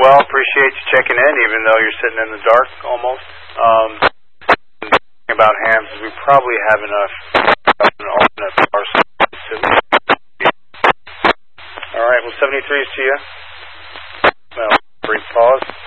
well. Appreciate you checking in, even though you're sitting in the dark almost. About hams, we probably have enough alternate power sources. All right, well, 73 is to you. Well, brief pause.